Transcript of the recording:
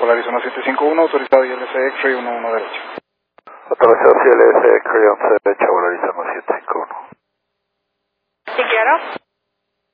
Polaris 1751, autorizado ILS X-Ray 11 derecho. Autorizado ILS X-Ray 11 derecho, Polaris 1751. ¿Sí, claro?